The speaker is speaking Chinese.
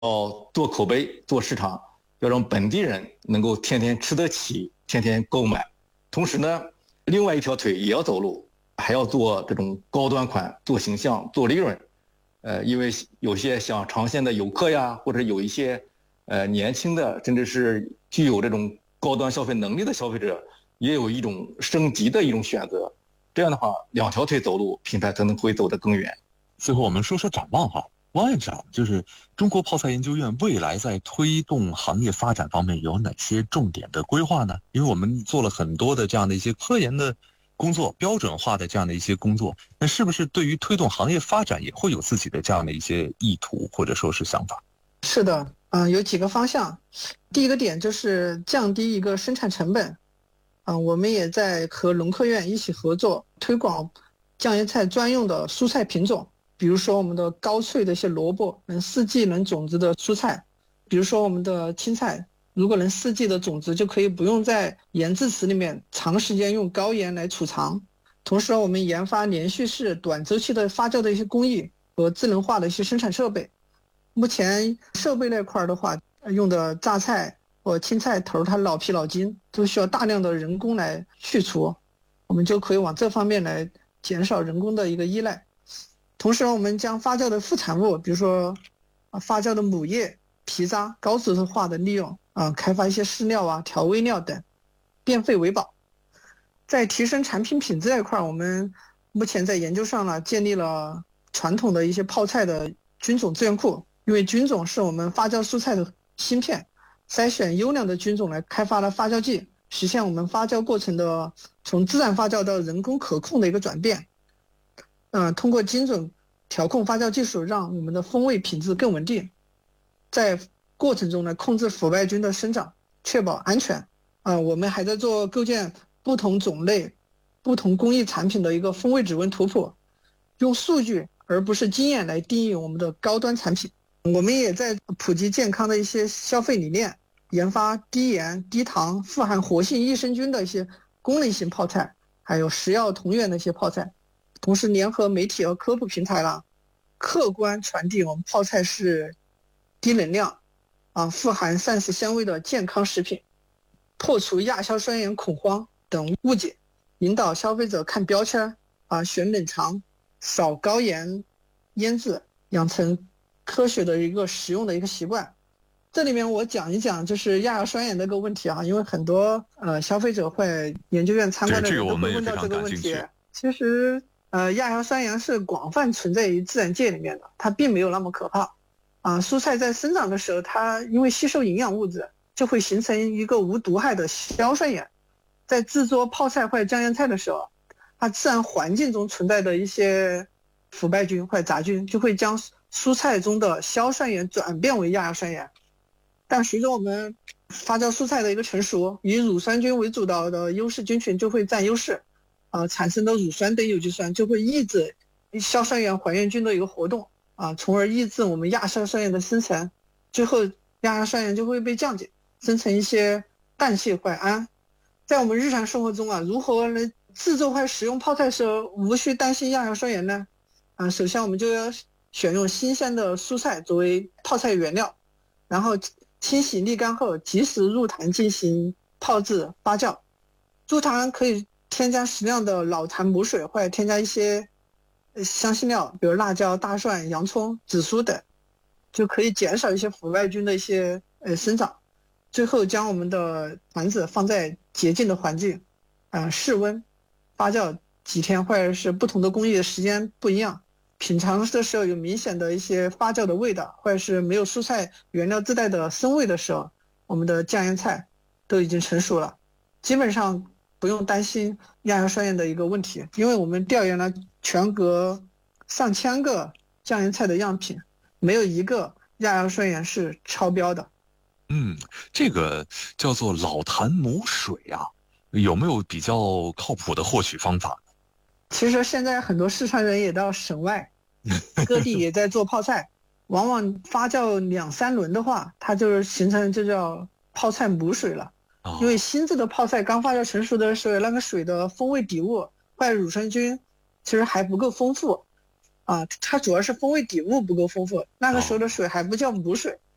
做口碑、做市场，要让本地人能够天天吃得起、天天购买。同时呢，另外一条腿也要走路，还要做这种高端款、做形象、做利润。因为有些像长线的游客呀，或者有一些年轻的，甚至是具有这种高端消费能力的消费者，也有一种升级的一种选择。这样的话，两条腿走路，品牌才能会走得更远。 最后我们说说展望哈，汪院长，就是中国泡菜研究院未来在推动行业发展方面有哪些重点的规划呢？因为我们做了很多的这样的一些科研的工作，标准化的这样的一些工作，那是不是对于推动行业发展也会有自己的这样的一些意图或者说是想法？ 是的，有几个方向。第一个点就是降低一个生产成本。我们也在和农科院一起合作，推广酱椰菜专用的蔬菜品种，比如说我们的高脆的一些萝卜，能四季能种植的蔬菜，比如说我们的青菜，如果能四季的种植，就可以不用在盐制池里面长时间用高盐来储藏。同时我们研发连续式短周期的发酵的一些工艺和智能化的一些生产设备。目前设备那块的话，用的榨菜或青菜头它老皮老筋都需要大量的人工来去除，我们就可以往这方面来减少人工的一个依赖。同时我们将发酵的副产物，比如说发酵的母叶、皮渣高质化的利用，开发一些饲料调味料等，变废为宝。在提升产品品质这一块，我们目前在研究上呢，建立了传统的一些泡菜的菌种资源库，因为菌种是我们发酵蔬菜的芯片，筛选优良的菌种来开发了发酵剂，实现我们发酵过程的从自然发酵到人工可控的一个转变。通过精准调控发酵技术，让我们的风味品质更稳定，在过程中呢控制腐败菌的生长，确保安全。我们还在做构建不同种类、不同工艺产品的一个风味指纹图谱，用数据而不是经验来定义我们的高端产品。我们也在普及健康的一些消费理念，研发低盐、低糖、富含活性益生菌的一些功能性泡菜，还有食药同源的一些泡菜。同时联合媒体和科普平台客观传递我们泡菜是低能量富含膳食纤维的健康食品，破除亚硝酸盐恐慌等误解，引导消费者看标签选冷藏，少高盐腌制，养成科学的一个使用的一个习惯。这里面我讲一讲就是亚硝酸盐这个问题因为很多消费者会研究院参观的人都会问到这个问题。其实亚硝酸盐是广泛存在于自然界里面的，它并没有那么可怕蔬菜在生长的时候，它因为吸收营养物质，就会形成一个无毒害的硝酸盐。在制作泡菜或者酱腌菜的时候，它自然环境中存在的一些腐败菌或者杂菌，就会将蔬菜中的硝酸盐转变为亚硝酸盐。但随着我们发酵蔬菜的一个成熟，以乳酸菌为主导的优势菌群就会占优势产生的乳酸等有机酸就会抑制硝酸盐还原菌的一个活动从而抑制我们亚硝酸盐的生成，最后亚硝酸盐就会被降解，生成一些氮气或氨。在我们日常生活中如何来制作或使用泡菜时候无需担心亚硝酸盐呢？首先我们就要选用新鲜的蔬菜作为泡菜原料，然后清洗沥干后及时入坛进行泡制发酵。入坛可以添加适量的老坛母水，或者添加一些香辛料，比如辣椒、大蒜、洋葱、紫苏等，就可以减少一些腐败菌的一些生长。最后将我们的坛子放在洁净的环境室温发酵几天，或者是不同的工艺的时间不一样，品尝的时候有明显的一些发酵的味道，或者是没有蔬菜原料自带的生味的时候，我们的酱腌菜都已经成熟了，基本上不用担心亚硝酸盐的一个问题。因为我们调研了全国上千个酱腌菜的样品，没有一个亚硝酸盐是超标的。 这个叫做老坛母水有没有比较靠谱的获取方法？ 其实现在很多四川人也到省外各地也在做泡菜往往发酵2-3轮的话，它就是形成就叫泡菜母水了因为新制的泡菜刚发酵成熟的时候，那个水的风味底物或者乳酸菌其实还不够丰富它主要是风味底物不够丰富，那个时候的水还不叫母水